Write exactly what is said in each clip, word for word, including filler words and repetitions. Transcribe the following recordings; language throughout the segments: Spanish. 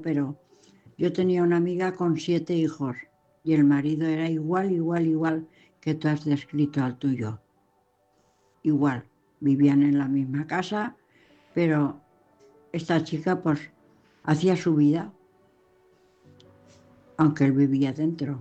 pero yo tenía una amiga con siete hijos y el marido era igual, igual, igual que tú has descrito al tuyo. Igual, vivían en la misma casa, pero esta chica pues hacía su vida, aunque él vivía dentro.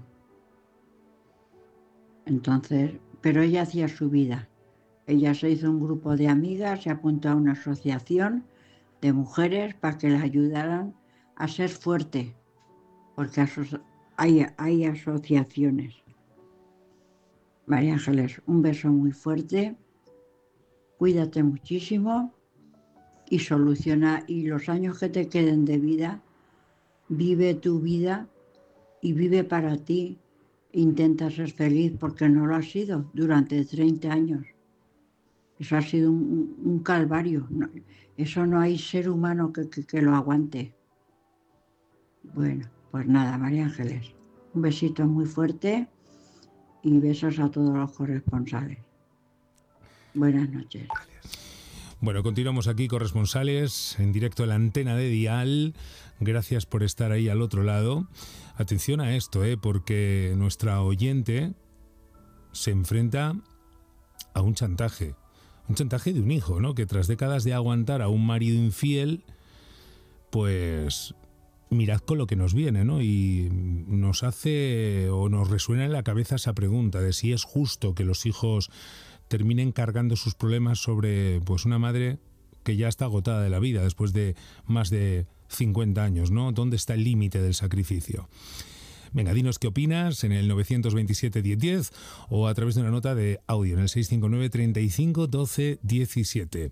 Entonces, pero ella hacía su vida. Ella se hizo un grupo de amigas, se apuntó a una asociación de mujeres para que la ayudaran a ser fuerte, porque aso- hay, hay asociaciones. María Ángeles, un beso muy fuerte, cuídate muchísimo y soluciona, y los años que te queden de vida, vive tu vida y vive para ti. Intenta ser feliz porque no lo has sido durante treinta años. Eso ha sido un, un calvario. No, eso no hay ser humano que, que, que lo aguante. Bueno, pues nada, María Ángeles, un besito muy fuerte y besos a todos los corresponsales. Buenas noches. Bueno, continuamos aquí, corresponsales, en directo en la antena de Dial. Gracias por estar ahí al otro lado. Atención a esto, ¿eh? Porque nuestra oyente se enfrenta a un chantaje. Un chantaje de un hijo, ¿no? Que tras décadas de aguantar a un marido infiel, pues mirad con lo que nos viene, ¿no? Y nos hace o nos resuena en la cabeza esa pregunta de si es justo que los hijos terminen cargando sus problemas sobre pues una madre que ya está agotada de la vida después de más de cincuenta años, ¿no? ¿Dónde está el límite del sacrificio? Venga, dinos qué opinas en el nueve dos siete, diez diez o a través de una nota de audio en el seis cinco nueve, treinta y cinco, doce, diecisiete.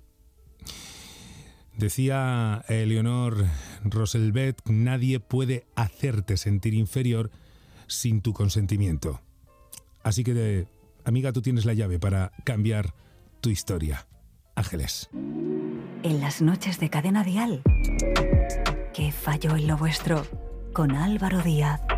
Decía Eleonor Roosevelt, nadie puede hacerte sentir inferior sin tu consentimiento. Así que, de, amiga, tú tienes la llave para cambiar tu historia. Ángeles. En las noches de Cadena Dial, ¿qué falló en lo vuestro? Con Álvaro Díaz.